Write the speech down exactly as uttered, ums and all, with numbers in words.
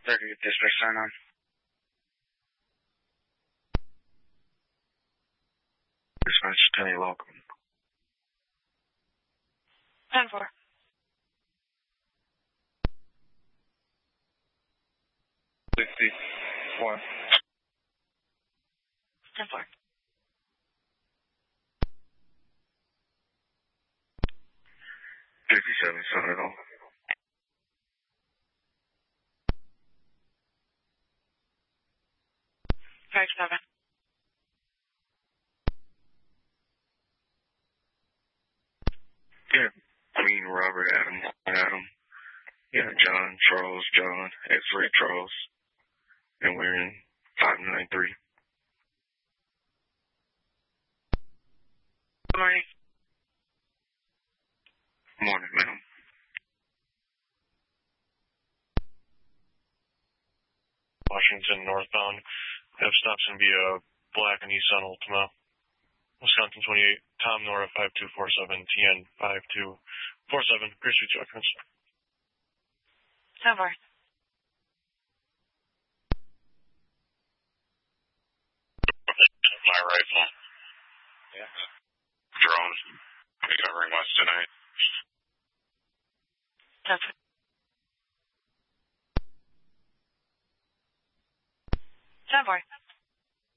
thirtieth District sign on. Dispatch ten local. ten four. sixty-one. ten four. fifty-seven, sign it off. five seven. Yeah, Queen, Robert, Adam, Adam. Yeah, John, Charles, John, X-Ray, Charles. And we're in five nine three. Good morning. Morning, ma'am. Washington northbound. Have stops in via Black and Nissan Altima. Wisconsin twenty-eight. Tom Nora five two four seven. T N five two four seven. Appreciate you, Chris. ten four. My rifle. Yeah. Drones. We're covering west tonight. ten four. ten four.